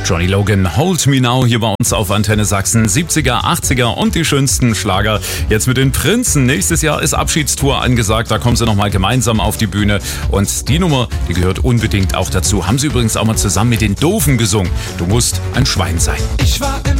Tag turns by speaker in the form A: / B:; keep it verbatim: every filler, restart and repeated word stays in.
A: Johnny Logan, Hold Me Now, hier bei uns auf Antenne Sachsen. siebziger, achtziger und die schönsten Schlager. Jetzt mit den Prinzen. Nächstes Jahr ist Abschiedstour angesagt. Da kommen sie nochmal gemeinsam auf die Bühne. Und die Nummer, die gehört unbedingt auch dazu. Haben sie übrigens auch mal zusammen mit den Doofen gesungen. Du musst ein Schwein sein.
B: Ich war im